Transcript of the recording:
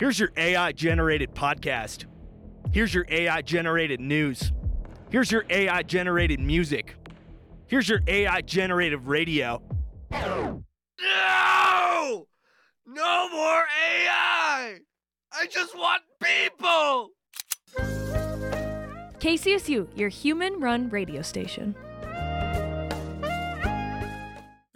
Here's your AI-generated podcast. Here's your AI-generated news. Here's your AI-generated music. Here's your AI-generated radio. No! No more AI! I just want people! KCSU, your human-run radio station.